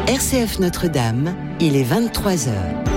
RCF Notre-Dame, il est 23h.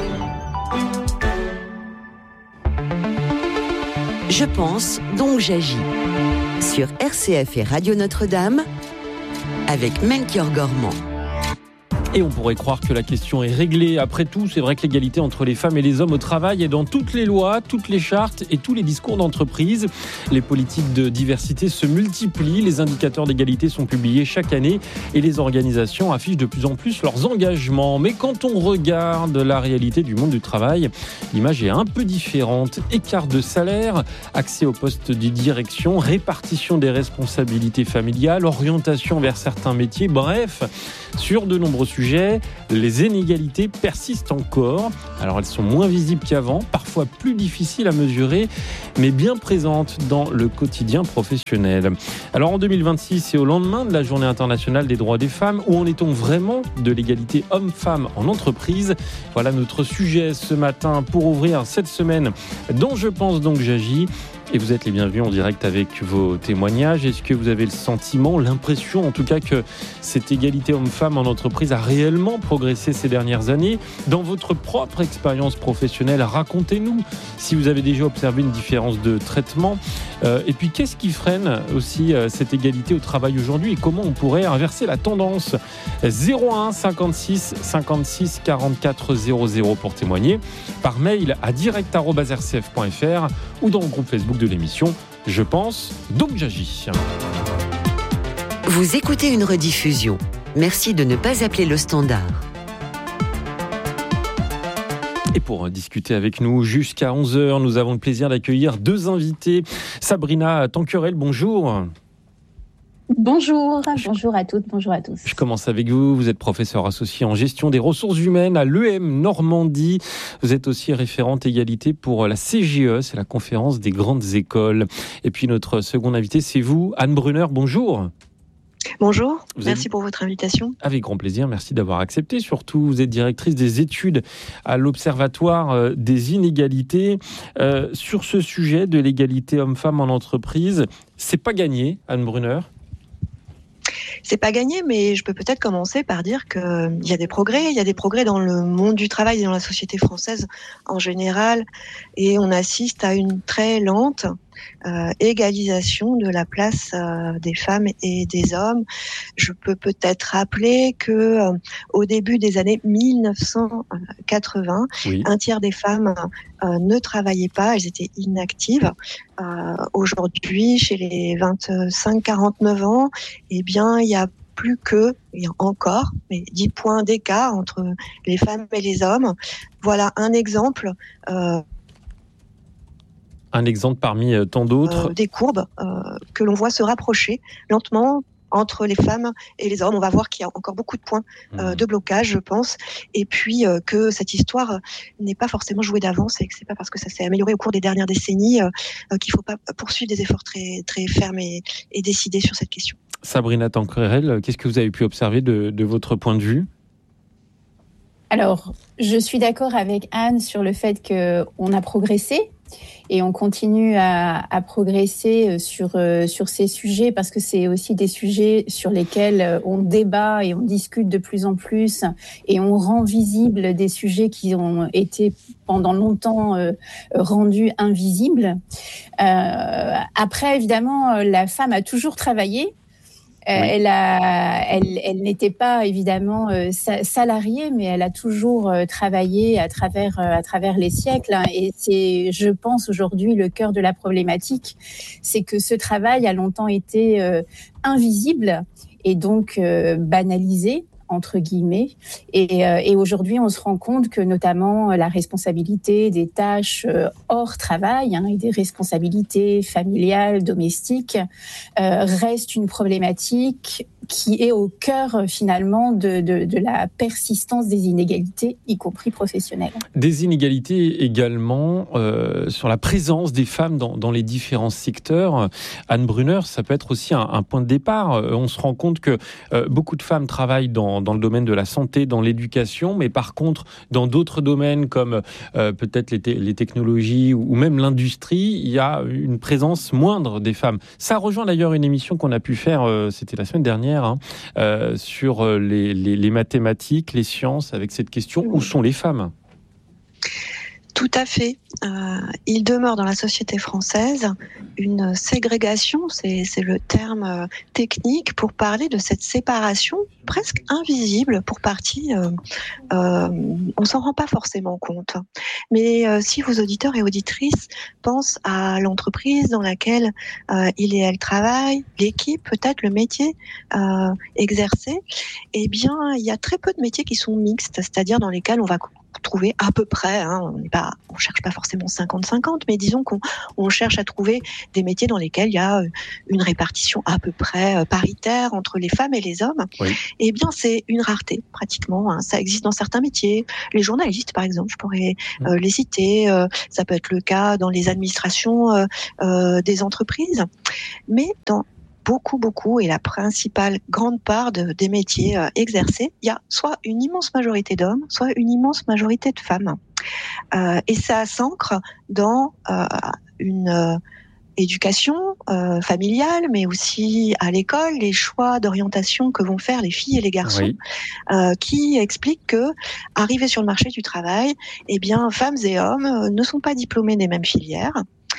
Je pense, donc j'agis. Sur RCF et Radio Notre-Dame, avec Melchior Gormand. Et on pourrait croire que la question est réglée. Après tout, c'est vrai que l'égalité entre les femmes et les hommes au travail est dans toutes les lois, toutes les chartes et tous les discours d'entreprise. Les politiques de diversité se multiplient, les indicateurs d'égalité sont publiés chaque année et les organisations affichent de plus en plus leurs engagements. Mais quand on regarde la réalité du monde du travail, l'image est un peu différente. Écart de salaire, accès au poste de direction, répartition des responsabilités familiales, orientation vers certains métiers, bref, sur de nombreux sujets, les inégalités persistent encore. Alors elles sont moins visibles qu'avant, parfois plus difficiles à mesurer, mais bien présentes dans le quotidien professionnel. Alors en 2026 et au lendemain de la Journée internationale des droits des femmes, où en est-on vraiment de l'égalité homme-femme en entreprise ? Voilà notre sujet ce matin pour ouvrir cette semaine dont je pense donc j'agis. Et vous êtes les bienvenus en direct avec vos témoignages. Est-ce que vous avez le sentiment, l'impression en tout cas que cette égalité homme-femme en entreprise a réellement progressé ces dernières années ? Dans votre propre expérience professionnelle, racontez-nous si vous avez déjà observé une différence de traitement. Et puis qu'est-ce qui freine aussi cette égalité au travail aujourd'hui et comment on pourrait inverser la tendance ? 01 56 56 44 00 pour témoigner, par mail à direct@rcf.fr ou dans le groupe Facebook de l'émission Je pense, donc j'agis. Vous écoutez une rediffusion. Merci de ne pas appeler le standard. Et pour discuter avec nous jusqu'à 11h, nous avons le plaisir d'accueillir deux invités. Sabrina Tanquerel, bonjour. Bonjour à toutes, bonjour à tous. Je commence avec vous. Vous êtes professeur associé en gestion des ressources humaines à l'EM Normandie. Vous êtes aussi référente égalité pour la CGE, c'est la conférence des grandes écoles. Et puis notre second invité, c'est vous, Anne Brunner, bonjour. Bonjour, merci pour votre invitation. Avec grand plaisir, merci d'avoir accepté. Surtout, vous êtes directrice des études à l'Observatoire des inégalités. Sur ce sujet de l'égalité homme-femme en entreprise, c'est pas gagné, Anne Brunner ? C'est pas gagné, mais je peux peut-être commencer par dire qu'il y a des progrès. Il y a des progrès dans le monde du travail et dans la société française en général. Et on assiste à une très lente égalisation de la place des femmes et des hommes. Je peux peut-être rappeler que au début des années 1980, oui, un tiers des femmes ne travaillaient pas, elles étaient inactives. Aujourd'hui, chez les 25-49 ans, eh bien, il y a plus que, il y a encore, mais 10 points d'écart entre les femmes et les hommes. Voilà un exemple. Un exemple parmi tant d'autres. Des courbes que l'on voit se rapprocher lentement entre les femmes et les hommes. On va voir qu'il y a encore beaucoup de points de blocage, je pense. Et puis que cette histoire n'est pas forcément jouée d'avance et que c'est pas parce que ça s'est amélioré au cours des dernières décennies qu'il faut pas poursuivre des efforts très, très fermes et décidés sur cette question. Sabrina Tanquerel, qu'est-ce que vous avez pu observer de votre point de vue ? Alors, je suis d'accord avec Anne sur le fait qu'on a progressé et on continue à progresser sur ces sujets parce que c'est aussi des sujets sur lesquels on débat et on discute de plus en plus et on rend visible des sujets qui ont été pendant longtemps rendus invisibles. Après, évidemment, la femme a toujours travaillé. Elle n'était pas évidemment salariée, mais elle a toujours travaillé à travers les siècles. Et c'est, je pense, aujourd'hui le cœur de la problématique, c'est que ce travail a longtemps été invisible et donc banalisé, entre guillemets. Et aujourd'hui, on se rend compte que notamment la responsabilité des tâches hors travail et des responsabilités familiales, domestiques, reste une problématique qui est au cœur finalement de la persistance des inégalités, y compris professionnelles. Des inégalités également sur la présence des femmes dans les différents secteurs. Anne Brunner, ça peut être aussi un point de départ. On se rend compte que beaucoup de femmes travaillent dans dans le domaine de la santé, dans l'éducation, mais par contre, dans d'autres domaines comme peut-être les technologies ou même l'industrie, il y a une présence moindre des femmes. Ça rejoint d'ailleurs une émission qu'on a pu faire, c'était la semaine dernière, sur les mathématiques, les sciences, avec cette question, où sont les femmes ? Tout à fait. Il demeure dans la société française une ségrégation, c'est le terme technique pour parler de cette séparation presque invisible pour partie. On s'en rend pas forcément compte. Mais si vos auditeurs et auditrices pensent à l'entreprise dans laquelle il et elle travaillent, l'équipe, peut-être le métier exercé, eh bien, il y a très peu de métiers qui sont mixtes, c'est-à-dire dans lesquels on va trouver à peu près, on cherche pas forcément 50-50, mais disons qu'on cherche à trouver des métiers dans lesquels il y a une répartition à peu près paritaire entre les femmes et les hommes. Oui. Eh bien, c'est une rareté, pratiquement. Ça existe dans certains métiers. Les journalistes, par exemple, je pourrais les citer. Ça peut être le cas dans les administrations des entreprises. Mais dans beaucoup, et la principale grande part des métiers exercés, il y a soit une immense majorité d'hommes, soit une immense majorité de femmes. Et ça s'ancre dans une éducation familiale, mais aussi à l'école, les choix d'orientation que vont faire les filles et les garçons, qui expliquent que, arrivés sur le marché du travail, eh bien, femmes et hommes ne sont pas diplômés des mêmes filières.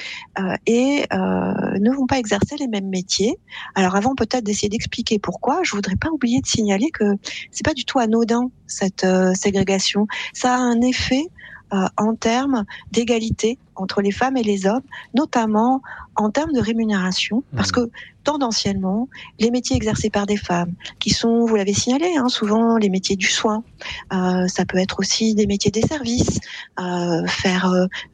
Et ne vont pas exercer les mêmes métiers. Alors avant peut-être d'essayer d'expliquer pourquoi, je voudrais pas oublier de signaler que c'est pas du tout anodin cette ségrégation. Ça a un effet en termes d'égalité entre les femmes et les hommes, notamment en termes de rémunération, parce que tendanciellement, les métiers exercés par des femmes, qui sont, vous l'avez signalé, souvent les métiers du soin, ça peut être aussi des métiers des services, faire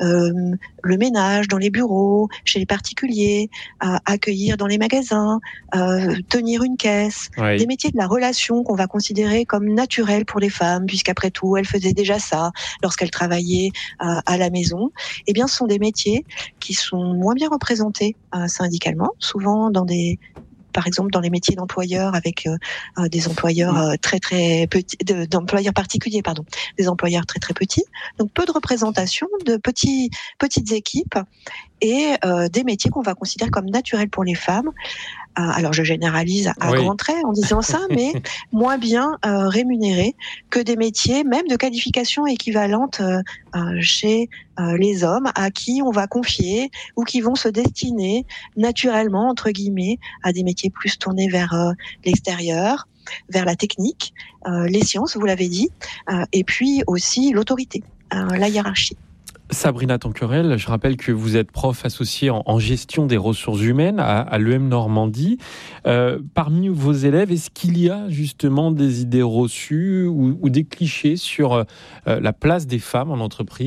le ménage dans les bureaux, chez les particuliers, accueillir dans les magasins, tenir une caisse, des métiers de la relation qu'on va considérer comme naturels pour les femmes, puisqu'après tout, elles faisaient déjà ça lorsqu'elles travaillaient à la maison. Eh bien, ce sont des métiers qui sont moins bien représentés syndicalement, souvent par exemple dans les métiers d'employeurs avec des employeurs très petits, d'employeurs particuliers, des employeurs très petits. Donc peu de représentation de petites équipes et des métiers qu'on va considérer comme naturels pour les femmes. Alors je généralise à grands traits en disant ça, mais moins bien rémunérés que des métiers même de qualification équivalente chez les hommes à qui on va confier ou qui vont se destiner naturellement, entre guillemets, à des métiers plus tournés vers l'extérieur, vers la technique, les sciences, vous l'avez dit, et puis aussi l'autorité, la hiérarchie. Sabrina Tanquerel, je rappelle que vous êtes prof associée en gestion des ressources humaines à l'EM Normandie. Parmi vos élèves, est-ce qu'il y a justement des idées reçues ou des clichés sur la place des femmes en entreprise ?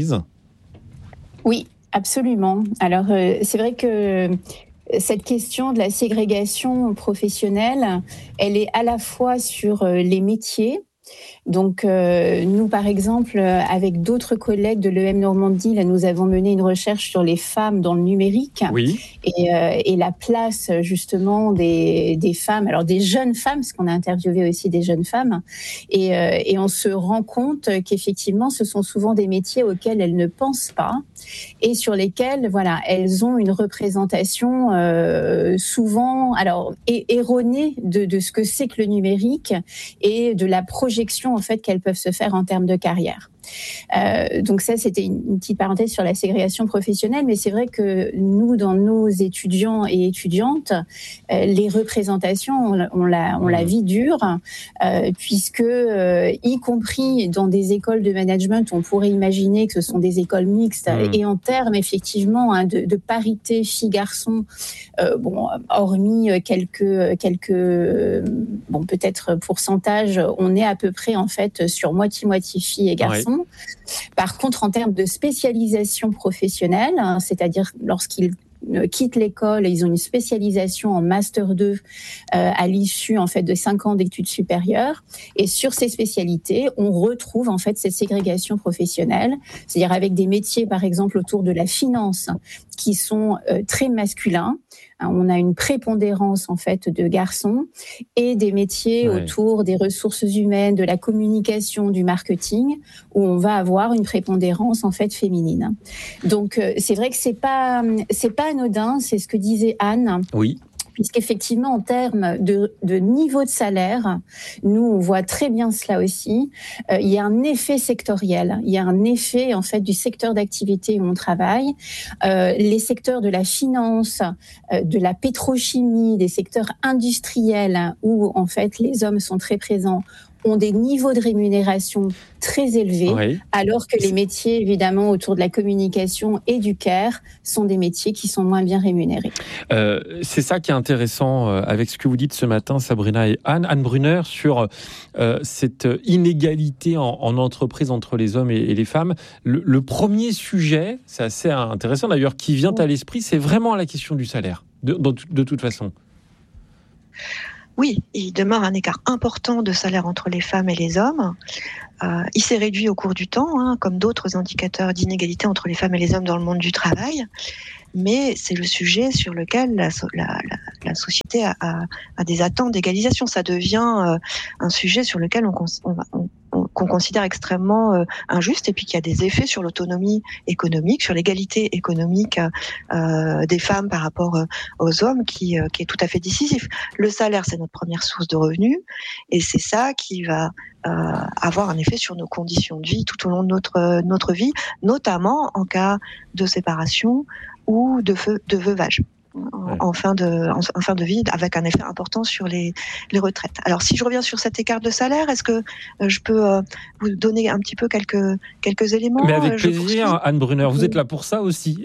Oui, absolument. Alors, c'est vrai que cette question de la ségrégation professionnelle, elle est à la fois sur les métiers. Donc, nous, par exemple, avec d'autres collègues de l'EM Normandie, là, nous avons mené une recherche sur les femmes dans le numérique et la place, justement, des femmes, alors des jeunes femmes, parce qu'on a interviewé aussi des jeunes femmes, et on se rend compte qu'effectivement, ce sont souvent des métiers auxquels elles ne pensent pas et sur lesquels, voilà, elles ont une représentation souvent, alors, erronée de ce que c'est que le numérique et de la projection en fait qu'elles peuvent se faire en termes de carrière. Donc ça, c'était une petite parenthèse sur la ségrégation professionnelle, mais c'est vrai que nous, dans nos étudiants et étudiantes, les représentations, on la vit dure, puisque, y compris dans des écoles de management, on pourrait imaginer que ce sont des écoles mixtes, et en termes, effectivement, de parité filles-garçons, hormis quelques peut-être pourcentages, on est à peu près, en fait, sur moitié-moitié filles et garçons. Par contre, en termes de spécialisation professionnelle, c'est-à-dire lorsqu'ils quittent l'école, ils ont une spécialisation en Master 2 à l'issue en fait de 5 ans d'études supérieures. Et sur ces spécialités, on retrouve en fait cette ségrégation professionnelle, c'est-à-dire avec des métiers par exemple autour de la finance qui sont très masculins, on a une prépondérance en fait de garçons et des métiers autour des ressources humaines, de la communication, du marketing, où on va avoir une prépondérance en fait féminine. Donc c'est vrai que c'est pas anodin, c'est ce que disait Anne. Oui. Puisqu'effectivement, en termes de niveau de salaire, nous, on voit très bien cela aussi. Il y a un effet sectoriel. Il y a un effet, en fait, du secteur d'activité où on travaille. Les secteurs de la finance, de la pétrochimie, des secteurs industriels où, en fait, les hommes sont très présents, ont des niveaux de rémunération très élevés, alors que les métiers, évidemment, autour de la communication et du care sont des métiers qui sont moins bien rémunérés. C'est ça qui est intéressant avec ce que vous dites ce matin, Sabrina et Anne. Anne Brunner, sur cette inégalité en entreprise entre les hommes et les femmes. Le premier sujet, c'est assez intéressant d'ailleurs, qui vient à l'esprit, c'est vraiment la question du salaire, de toute façon. Oui, il demeure un écart important de salaire entre les femmes et les hommes. Il s'est réduit au cours du temps, comme d'autres indicateurs d'inégalité entre les femmes et les hommes dans le monde du travail. Mais c'est le sujet sur lequel la société a des attentes d'égalisation. Ça devient un sujet sur lequel qu'on considère extrêmement injuste, et puis qui a des effets sur l'autonomie économique, sur l'égalité économique des femmes par rapport aux hommes, qui est tout à fait décisif. Le salaire, c'est notre première source de revenus, et c'est ça qui va avoir un effet sur nos conditions de vie tout au long de notre vie, notamment en cas de séparation ou de veuvage. En fin de vie, avec un effet important sur les retraites. Alors, si je reviens sur cet écart de salaire, est-ce que je peux vous donner un petit peu quelques éléments? Mais avec plaisir, Anne Brunner, vous êtes là pour ça aussi.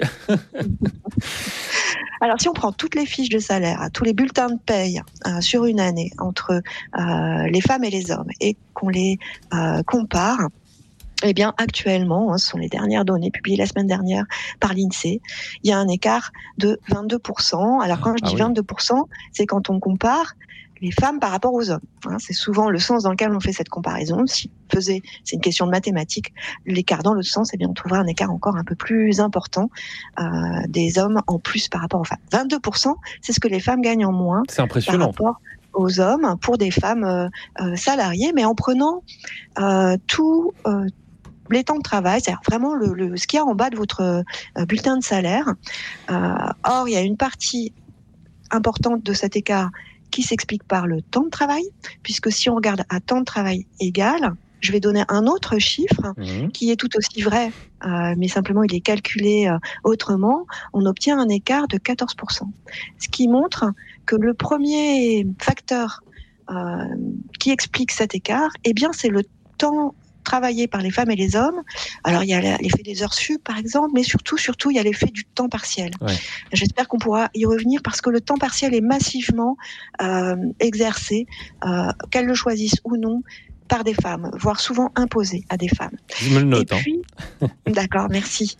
Alors, si on prend toutes les fiches de salaire, tous les bulletins de paye sur une année entre les femmes et les hommes, et qu'on les compare, eh bien, actuellement, ce sont les dernières données publiées la semaine dernière par l'INSEE, il y a un écart de 22%. Alors, quand je dis 22%, c'est quand on compare les femmes par rapport aux hommes. C'est souvent le sens dans lequel on fait cette comparaison. Si c'est une question de mathématiques, l'écart dans l'autre sens, eh bien, on trouvera un écart encore un peu plus important des hommes en plus par rapport aux femmes. 22%, c'est ce que les femmes gagnent en moins. C'est impressionnant. Par rapport aux hommes pour des femmes salariées, mais en prenant les temps de travail, c'est-à-dire vraiment ce qu'il y a en bas de votre bulletin de salaire. Or, il y a une partie importante de cet écart qui s'explique par le temps de travail, puisque si on regarde à temps de travail égal, je vais donner un autre chiffre qui est tout aussi vrai, mais simplement il est calculé autrement, on obtient un écart de 14%. Ce qui montre que le premier facteur qui explique cet écart, eh bien, c'est le temps travaillé par les femmes et les hommes. Alors, il y a l'effet des heures sup, par exemple, mais surtout, il y a l'effet du temps partiel. Ouais. J'espère qu'on pourra y revenir, parce que le temps partiel est massivement exercé, qu'elles le choisissent ou non, par des femmes, voire souvent imposé à des femmes. Je me le note. Et puis, d'accord, merci.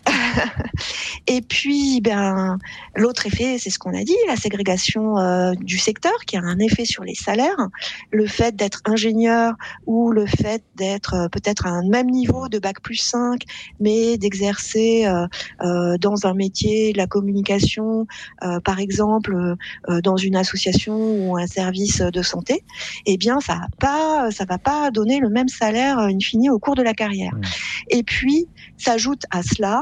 Et puis, l'autre effet, c'est ce qu'on a dit, la ségrégation du secteur, qui a un effet sur les salaires. Le fait d'être ingénieur, ou le fait d'être peut-être à un même niveau de bac+5, mais d'exercer dans un métier de la communication, par exemple, dans une association ou un service de santé, eh bien, ça va pas donner le même salaire in fine au cours de la carrière. Et puis, s'ajoute à cela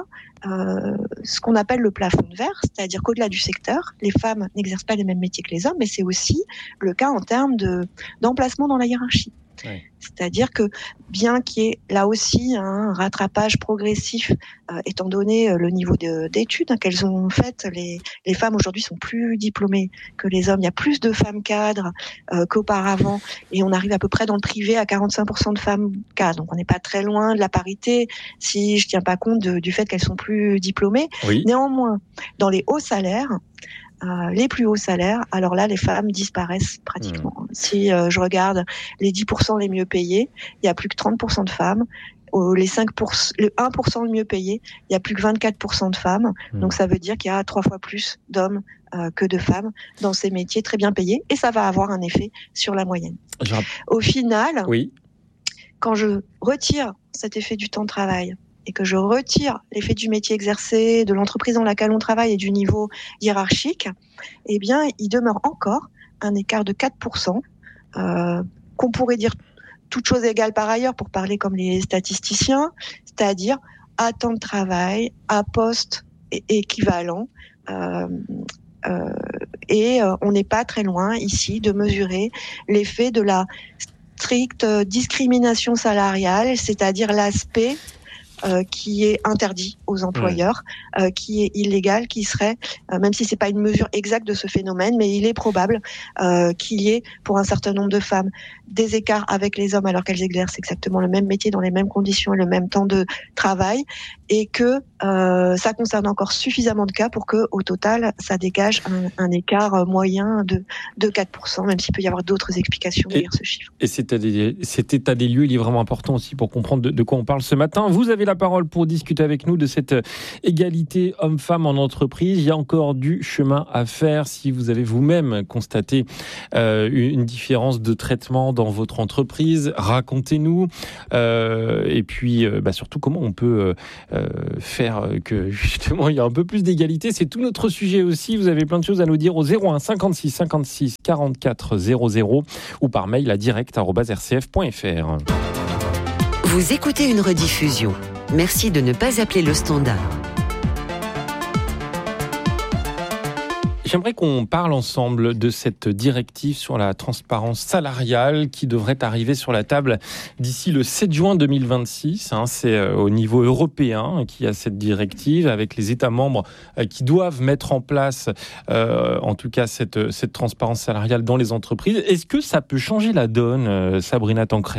ce qu'on appelle le plafond de verre, c'est-à-dire qu'au-delà du secteur, les femmes n'exercent pas les mêmes métiers que les hommes, mais c'est aussi le cas en termes d'emplacement dans la hiérarchie. Ouais. C'est-à-dire que bien qu'il y ait là aussi un rattrapage progressif, étant donné le niveau d'études qu'elles ont faites, les femmes aujourd'hui sont plus diplômées que les hommes. Il y a plus de femmes cadres qu'auparavant, et on arrive à peu près dans le privé à 45% de femmes cadres. Donc on n'est pas très loin de la parité si je tiens pas compte du fait qu'elles sont plus diplômées. Oui. Néanmoins, dans les hauts salaires, les plus hauts salaires, alors là, les femmes disparaissent pratiquement. Si je regarde les 10% les mieux payés, il y a plus que 30% de femmes. Les 5%, le 1% le mieux payé, il y a plus que 24% de femmes. Donc ça veut dire qu'il y a 3 fois plus d'hommes que de femmes dans ces métiers très bien payés, et ça va avoir un effet sur la moyenne. Au final, quand je retire cet effet du temps de travail et que je retire l'effet du métier exercé, de l'entreprise dans laquelle on travaille et du niveau hiérarchique, eh bien, il demeure encore un écart de 4%, qu'on pourrait dire toute chose égale par ailleurs pour parler comme les statisticiens, c'est-à-dire à temps de travail, à poste équivalent. Et on n'est pas très loin ici de mesurer l'effet de la stricte discrimination salariale, c'est-à-dire l'aspect qui est interdit aux employeurs, qui est illégal, qui serait, même si c'est pas une mesure exacte de ce phénomène, mais il est probable qu'il y ait, pour un certain nombre de femmes, des écarts avec les hommes alors qu'elles exercent exactement le même métier, dans les mêmes conditions et le même temps de travail, et que ça concerne encore suffisamment de cas pour que, au total, ça dégage un écart moyen de 4%, même s'il peut y avoir d'autres explications derrière ce chiffre. Et cet état des lieux, il est vraiment important aussi pour comprendre de quoi on parle ce matin. Vous avez la parole pour discuter avec nous de cette égalité homme-femme en entreprise. Il y a encore du chemin à faire. Si vous avez vous-même constaté une différence de traitement dans votre entreprise, racontez-nous. Et puis, surtout, comment on peut faire que justement il y a un peu plus d'égalité. C'est tout notre sujet aussi. Vous avez plein de choses à nous dire au 01 56 56 44 00 ou par mail à direct@rcf.fr. Vous écoutez une rediffusion. Merci de ne pas appeler le standard. J'aimerais qu'on parle ensemble de cette directive sur la transparence salariale qui devrait arriver sur la table d'ici le 7 juin 2026. C'est au niveau européen qu'il y a cette directive avec les États membres qui doivent mettre en place, en tout cas, cette transparence salariale dans les entreprises. Est-ce que ça peut changer la donne, Sabrina Tancrel ?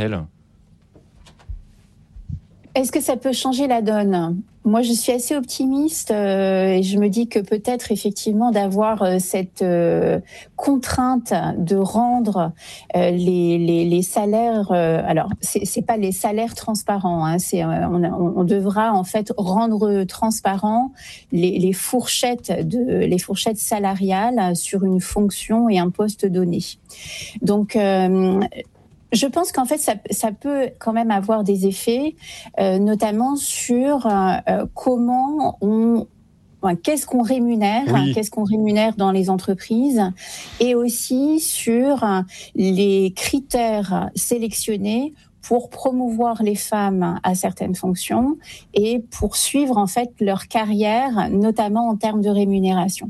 Est-ce que ça peut changer la donne ? Moi, je suis assez optimiste et je me dis que peut-être effectivement d'avoir cette contrainte de rendre les salaires. Alors, c'est pas les salaires transparents. On devra en fait rendre transparent les fourchettes salariales sur une fonction et un poste donné. Donc je pense qu'en fait, ça peut quand même avoir des effets, notamment sur qu'est-ce qu'on rémunère, qu'est-ce qu'on rémunère dans les entreprises, et aussi sur les critères sélectionnés pour promouvoir les femmes à certaines fonctions et pour suivre en fait leur carrière, notamment en termes de rémunération.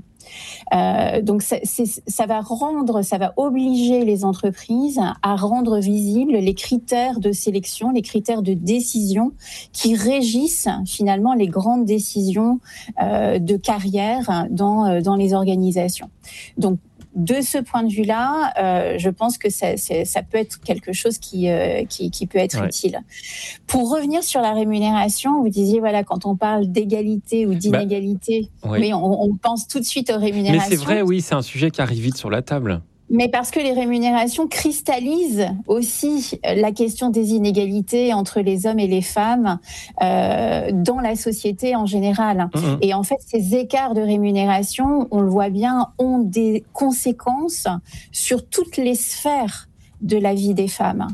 Donc ça va obliger les entreprises à rendre visibles les critères de sélection, les critères de décision qui régissent finalement les grandes décisions de carrière dans les organisations. Donc de ce point de vue-là, je pense que ça peut être quelque chose qui peut être utile. Pour revenir sur la rémunération, vous disiez, quand on parle d'égalité ou d'inégalité, mais on pense tout de suite aux rémunérations. Mais c'est vrai, oui, c'est un sujet qui arrive vite sur la table. Mais parce que les rémunérations cristallisent aussi la question des inégalités entre les hommes et les femmes dans la société en général. Et en fait, ces écarts de rémunération, on le voit bien, ont des conséquences sur toutes les sphères de la vie des femmes.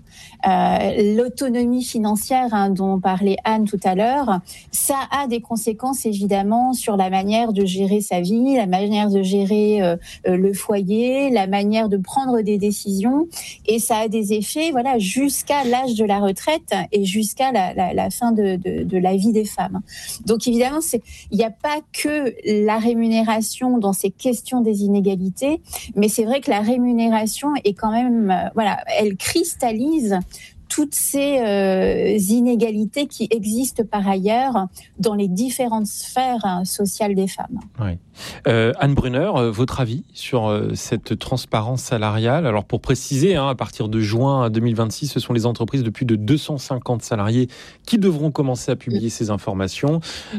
L'autonomie financière dont parlait Anne tout à l'heure, ça a des conséquences évidemment sur la manière de gérer sa vie, la manière de gérer le foyer, la manière de prendre des décisions, et ça a des effets jusqu'à l'âge de la retraite et jusqu'à la fin de la vie des femmes. Donc évidemment, il n'y a pas que la rémunération dans ces questions des inégalités, mais c'est vrai que la rémunération est quand même elle cristallise toutes ces inégalités qui existent par ailleurs dans les différentes sphères sociales des femmes. Oui. Anne Brunner, votre avis sur cette transparence salariale ? Alors pour préciser, à partir de juin 2026, ce sont les entreprises de plus de 250 salariés qui devront commencer à publier ces informations.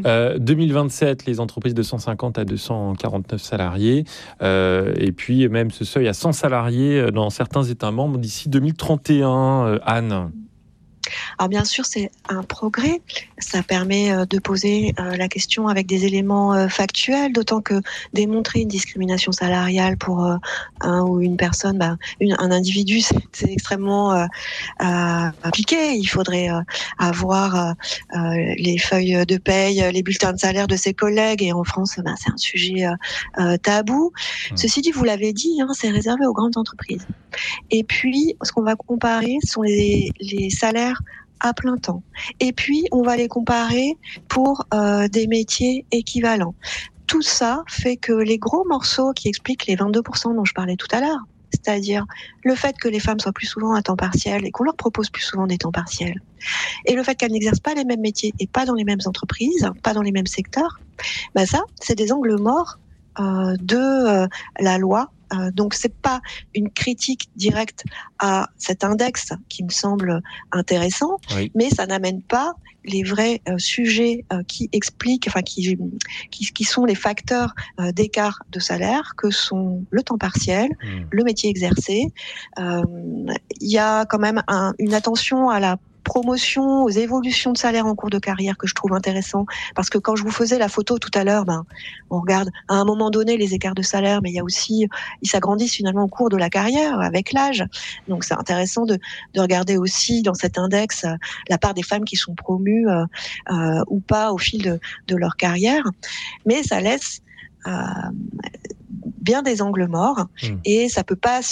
2027, les entreprises de 150 à 249 salariés. Et puis même ce seuil à 100 salariés dans certains États membres d'ici 2031. Anne ? Alors bien sûr, c'est un progrès. Ça permet de poser la question avec des éléments factuels, d'autant que démontrer une discrimination salariale pour un ou une personne, un individu, c'est extrêmement compliqué. Il faudrait avoir les feuilles de paye, les bulletins de salaire de ses collègues, et en France, c'est un sujet tabou. Ceci dit, vous l'avez dit, c'est réservé aux grandes entreprises. Et puis, ce qu'on va comparer sont les salaires à plein temps. Et puis, on va les comparer pour des métiers équivalents. Tout ça fait que les gros morceaux qui expliquent les 22% dont je parlais tout à l'heure, c'est-à-dire le fait que les femmes soient plus souvent à temps partiel et qu'on leur propose plus souvent des temps partiels, et le fait qu'elles n'exercent pas les mêmes métiers et pas dans les mêmes entreprises, pas dans les mêmes secteurs, ça, c'est des angles morts de la loi. Donc c'est pas une critique directe à cet index qui me semble intéressant, oui. Mais ça n'amène pas les vrais sujets qui expliquent, qui sont les facteurs d'écart de salaire, que sont le temps partiel, le métier exercé. Il y a quand même une attention à la promotion, aux évolutions de salaire en cours de carrière que je trouve intéressant, parce que quand je vous faisais la photo tout à l'heure, on regarde à un moment donné les écarts de salaire, mais il y a aussi, ils s'agrandissent finalement au cours de la carrière avec l'âge. Donc c'est intéressant de regarder aussi dans cet index la part des femmes qui sont promues ou pas au fil de leur carrière, mais ça laisse bien des angles morts et ça peut pas